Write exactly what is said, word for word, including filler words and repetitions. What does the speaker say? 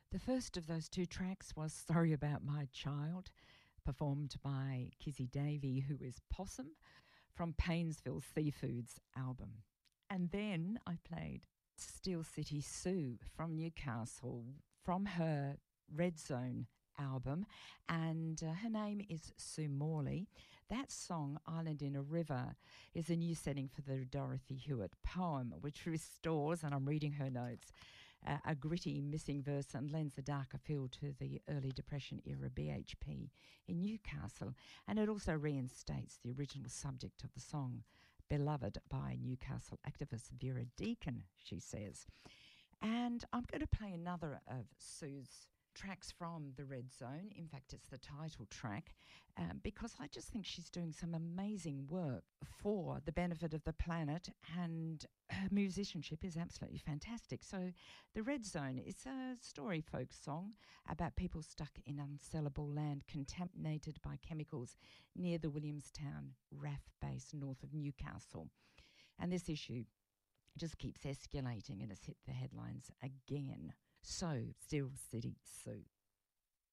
The first of those two tracks was Sorry About My Child, performed by Kizzy Davey, who is Possum, from Paynesville Seafoods album. And then I played Steel City Sue from Newcastle, from her Red Zone album, and uh, her name is Sue Morley. That song, Island in a River, is a new setting for the Dorothy Hewitt poem, which restores, and I'm reading her notes, uh, a gritty missing verse and lends a darker feel to the early Depression era B H P in Newcastle. And it also reinstates the original subject of the song, beloved by Newcastle activist Vera Deacon, she says. And I'm going to play another of Sue's tracks from the Red Zone. In fact, it's the title track, um, because I just think she's doing some amazing work for the benefit of the planet, and her musicianship is absolutely fantastic. So the Red Zone is a story folk song about people stuck in unsellable land contaminated by chemicals near the Williamstown R A F base north of Newcastle. And this issue just keeps escalating and has hit the headlines again. So, Steel City Sue.